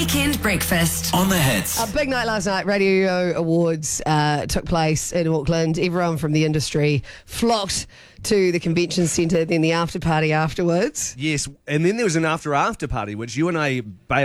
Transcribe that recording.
Weekend Breakfast. On the hits. A big night last night. Radio Awards took place in Auckland. Everyone from the industry flocked to the convention centre, then the after party afterwards. Yes, and then there was an after party, which you and I bailed